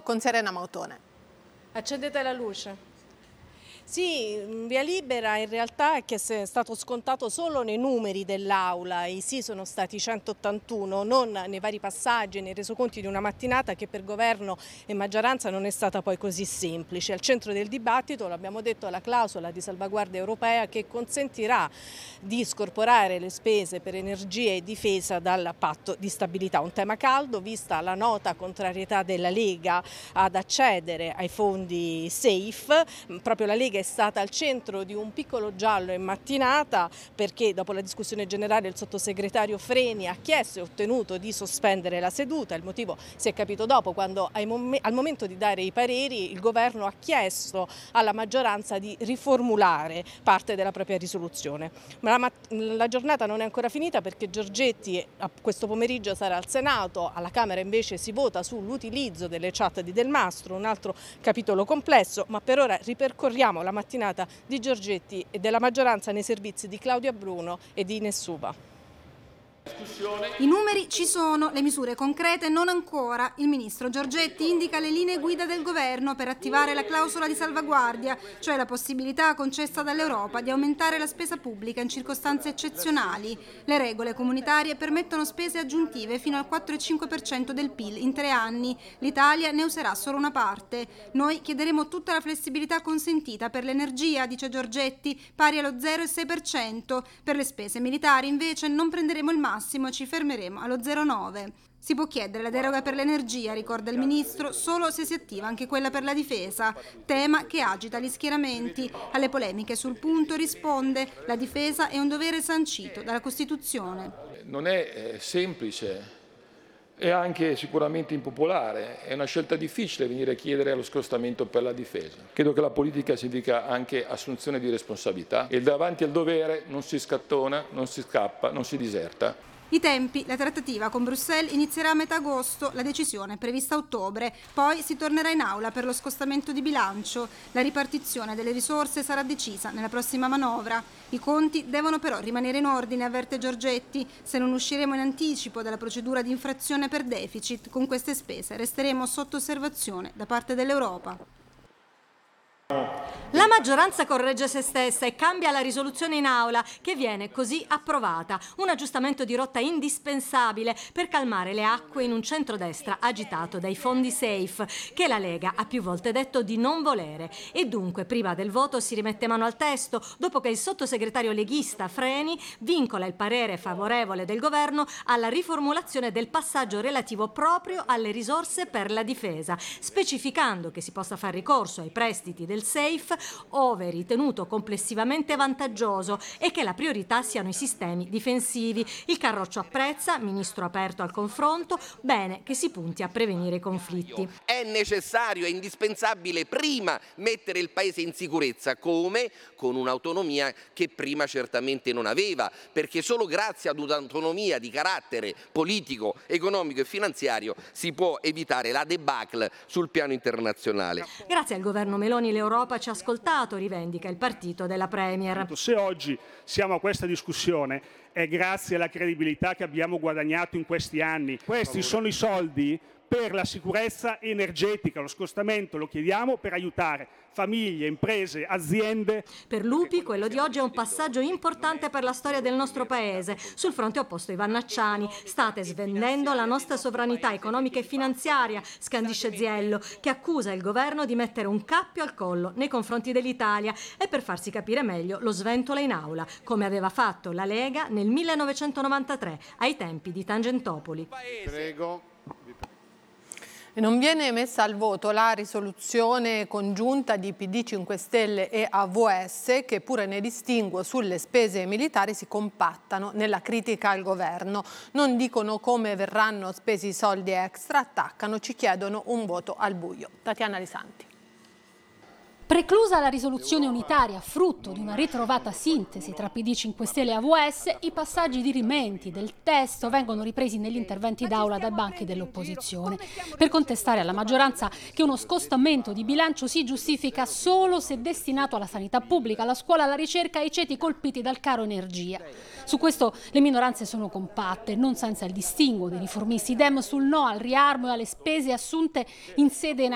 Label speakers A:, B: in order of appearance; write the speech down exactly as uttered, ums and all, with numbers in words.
A: con Serena Mautone.
B: Accendete la luce. Sì, via libera in realtà è che è stato scontato solo nei numeri dell'Aula, i sì sono stati centottantuno, non nei vari passaggi, nei resoconti di una mattinata che per governo e maggioranza non è stata poi così semplice. Al centro del dibattito, l'abbiamo detto, la clausola di salvaguardia europea che consentirà di scorporare le spese per energia e difesa dal patto di stabilità. Un tema caldo vista la nota contrarietà della Lega ad accedere ai fondi safe. Proprio la Lega è stata al centro di un piccolo giallo in mattinata perché dopo la discussione generale il sottosegretario Freni ha chiesto e ottenuto di sospendere la seduta. Il motivo si è capito dopo, quando al momento di dare i pareri il governo ha chiesto alla maggioranza di riformulare parte della propria risoluzione. Ma la, la giornata non è ancora finita perché Giorgetti a questo pomeriggio sarà al Senato, alla Camera invece si vota sull'utilizzo delle chat di Del Mastro, un altro capitolo complesso, ma per ora ripercorriamo la mattinata di Giorgetti e della maggioranza nei servizi di Claudia Bruno e di Ines Suva.
C: I numeri ci sono, le misure concrete non ancora. Il ministro Giorgetti indica le linee guida del governo per attivare la clausola di salvaguardia, cioè la possibilità concessa dall'Europa di aumentare la spesa pubblica in circostanze eccezionali. Le regole comunitarie permettono spese aggiuntive fino al quattro virgola cinque per cento del P I L in tre anni. L'Italia ne userà solo una parte. Noi chiederemo tutta la flessibilità consentita per l'energia, dice Giorgetti, pari allo zero virgola sei per cento. Per le spese militari invece non prenderemo il massimo. massimo ci fermeremo allo zero virgola nove. Si può chiedere la deroga per l'energia, ricorda il ministro, solo se si attiva anche quella per la difesa, tema che agita gli schieramenti. Alle polemiche sul punto risponde: la difesa è un dovere sancito dalla Costituzione.
D: Non è eh, semplice, è anche sicuramente impopolare, è una scelta difficile venire a chiedere lo scostamento per la difesa. Credo che la politica significa anche assunzione di responsabilità e davanti al dovere non si scattona, non si scappa, non si diserta.
C: I tempi: la trattativa con Bruxelles inizierà a metà agosto, la decisione è prevista a ottobre, poi si tornerà in aula per lo scostamento di bilancio. La ripartizione delle risorse sarà decisa nella prossima manovra. I conti devono però rimanere in ordine, avverte Giorgetti. Se non usciremo in anticipo dalla procedura di infrazione per deficit, con queste spese resteremo sotto osservazione da parte dell'Europa.
E: La maggioranza corregge se stessa e cambia la risoluzione in aula, che viene così approvata. Un aggiustamento di rotta indispensabile per calmare le acque in un centrodestra agitato dai fondi safe, che la Lega ha più volte detto di non volere. E dunque, prima del voto, si rimette mano al testo, dopo che il sottosegretario leghista Freni vincola il parere favorevole del governo alla riformulazione del passaggio relativo proprio alle risorse per la difesa, specificando che si possa fare ricorso ai prestiti del safe ove ritenuto complessivamente vantaggioso e che la priorità siano i sistemi difensivi. Il Carroccio apprezza, ministro aperto al confronto, bene che si punti a prevenire i conflitti.
F: È necessario, è indispensabile prima mettere il Paese in sicurezza, come? Con un'autonomia che prima certamente non aveva, perché solo grazie ad un'autonomia di carattere politico, economico e finanziario si può evitare la debacle sul piano internazionale.
E: Grazie al governo Meloni l'Europa ci ha ascoltato, rivendica il partito della Premier.
G: Se oggi siamo a questa discussione è grazie alla credibilità che abbiamo guadagnato in questi anni. Questi sono i soldi per la sicurezza energetica, lo scostamento lo chiediamo per aiutare famiglie, imprese, aziende.
E: Per Lupi quello di oggi è un passaggio importante per la storia del nostro Paese. Sul fronte opposto Ivan Nacciani: state svendendo la nostra sovranità economica e finanziaria, scandisce Ziello, che accusa il governo di mettere un cappio al collo nei confronti dell'Italia e per farsi capire meglio lo sventola in aula, come aveva fatto la Lega nel millenovecentonovantatré, ai tempi di Tangentopoli.
H: Prego.
A: Non viene messa al voto la risoluzione congiunta di P D, cinque Stelle e A V S, che pure nei distinguo sulle spese militari si compattano nella critica al governo. Non dicono come verranno spesi i soldi extra, attaccano, ci chiedono un voto al buio. Tatiana Lisanti.
I: Preclusa la risoluzione unitaria, frutto di una ritrovata sintesi tra P D, cinque Stelle e A V S, i passaggi dirimenti del testo vengono ripresi negli interventi d'aula dai banchi dell'opposizione, per contestare alla maggioranza che uno scostamento di bilancio si giustifica solo se destinato alla sanità pubblica, alla scuola, alla ricerca e ai ceti colpiti dal caro energia. Su questo le minoranze sono compatte, non senza il distinguo dei riformisti Dem sul no al riarmo e alle spese assunte in sede